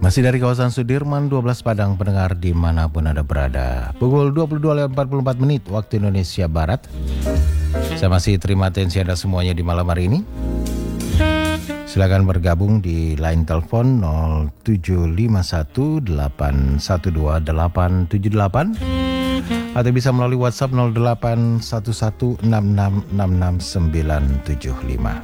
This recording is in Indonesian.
Masih dari kawasan Sudirman 12 Padang, pendengar dimanapun Anda berada. Pukul 22.44 waktu Indonesia Barat. Saya masih terima atensi Anda semuanya di malam hari ini. Silakan bergabung di line telepon 0751812878 atau bisa melalui WhatsApp 081166669975.